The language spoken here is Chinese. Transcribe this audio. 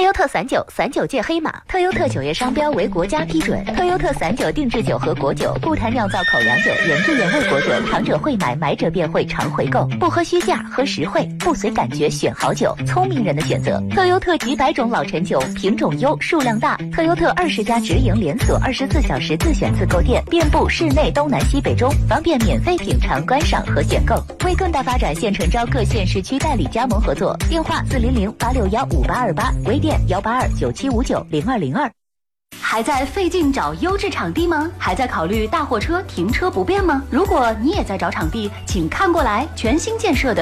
优特散酒界黑马，特优特酒业商标为国家批准。特优特散酒定制酒和果酒，不谈酿造口粮酒，原汁原味果酒，尝者会买，买者便会常回购。不喝虚价，喝实惠，不随感觉选好酒，聪明人的选择。特优特几百种老陈酒，品种优，数量大。特优特20家直营连锁，24小时自选自购店，遍布市内东南西北中，方便免费品尝、观赏和选购。为更大发展，现诚招各县市区代理加盟合作，电话400-861-5828，微店182-9759-0202。还在费劲找优质场地吗？还在考虑大货车停车不便吗？如果你也在找场地，请看过来，全新建设的